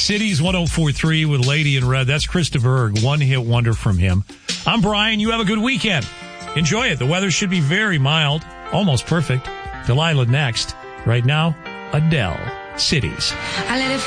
Cities 104.3 with Lady in Red. That's Krista Berg, one-hit wonder from him. I'm Brian. You have a good weekend. Enjoy it. The weather should be very mild, almost perfect. Delilah next. Right now, Adele, Cities. I let it